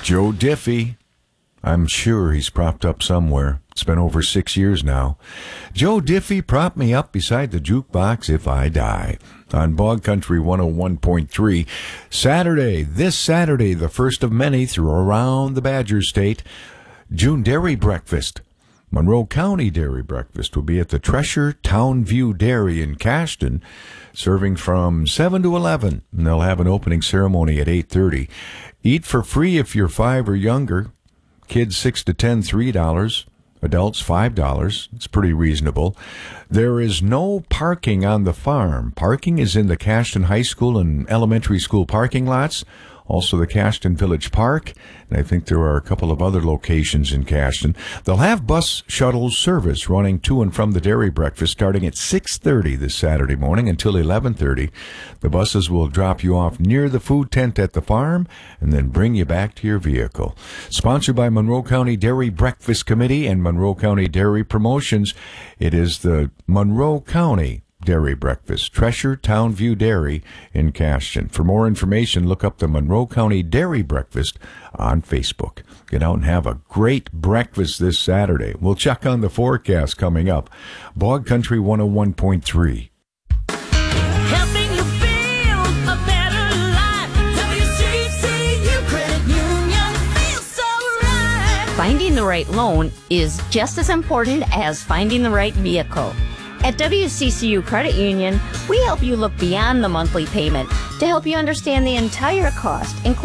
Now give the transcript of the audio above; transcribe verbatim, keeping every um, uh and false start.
Joe Diffie. I'm sure he's propped up somewhere. It's been over six years now. Joe Diffie, prop me up beside the jukebox if I die. On Bog Country one oh one point three. Saturday, this Saturday, the first of many through around the Badger State, June Dairy Breakfast. Monroe County Dairy Breakfast will be at the Treasure Town View Dairy in Cashton, serving from seven to eleven, and they'll have an opening ceremony at eight thirty. Eat for free if you're five or younger. Kids six to ten, three dollars. Adults, five dollars. It's pretty reasonable. There is no parking on the farm. Parking is in the Cashton High School and elementary school parking lots. Also the Cashton Village Park, and I think there are a couple of other locations in Cashton. They'll have bus shuttle service running to and from the dairy breakfast starting at six thirty this Saturday morning until eleven thirty. The buses will drop you off near the food tent at the farm and then bring you back to your vehicle. Sponsored by Monroe County Dairy Breakfast Committee and Monroe County Dairy Promotions. It is the Monroe County Dairy Breakfast, Treasure Town View Dairy in Cashton. For more information, look up the Monroe County Dairy Breakfast on Facebook. Get out and have a great breakfast this Saturday. We'll check on the forecast coming up. Bog Country one oh one point three. Helping you build a better life. W C C U Credit Union feels so right. Finding the right loan is just as important as finding the right vehicle. At W C C U Credit Union, we help you look beyond the monthly payment to help you understand the entire cost, including